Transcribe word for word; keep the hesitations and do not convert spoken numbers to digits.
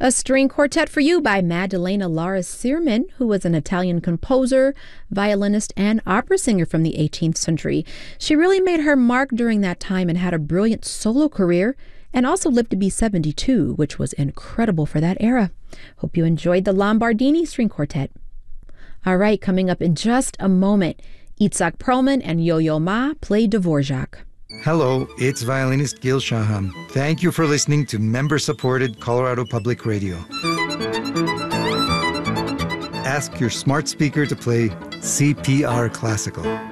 A string quartet for you by Maddalena Lara Sirman, who was an Italian composer, violinist, and opera singer from the eighteenth century. She really made her mark during that time and had a brilliant solo career, and also lived to be seventy-two, which was incredible for that era. Hope you enjoyed the Lombardini String Quartet. All right, coming up in just a moment, Itzhak Perlman and Yo-Yo Ma play Dvorak. Hello, it's violinist Gil Shaham. Thank you for listening to member-supported Colorado Public Radio. Ask your smart speaker to play C P R Classical.